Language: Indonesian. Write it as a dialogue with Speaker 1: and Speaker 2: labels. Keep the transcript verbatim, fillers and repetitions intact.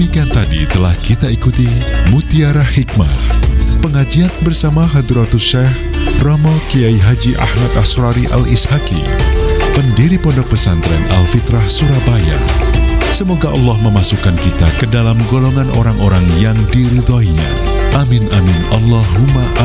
Speaker 1: Demikian tadi telah kita ikuti Mutiara Hikmah, pengajian bersama Hadratus Syekh Romo Kiai Haji Ahmad Asrari Al-Ishaki, pendiri Pondok Pesantren Al-Fitrah Surabaya. Semoga Allah memasukkan kita ke dalam golongan orang-orang yang diridhoinya. Amin amin Allahumma